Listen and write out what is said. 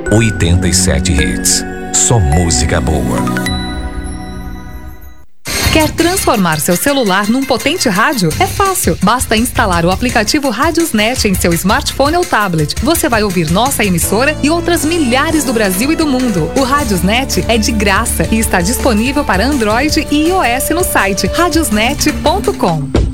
87 Hits. Só música boa. Quer transformar seu celular num potente rádio? É fácil. Basta instalar o aplicativo Radiosnet em seu smartphone ou tablet. Você vai ouvir nossa emissora e outras milhares do Brasil e do mundo. O Radiosnet é de graça e está disponível para Android e iOS no site radiosnet.com.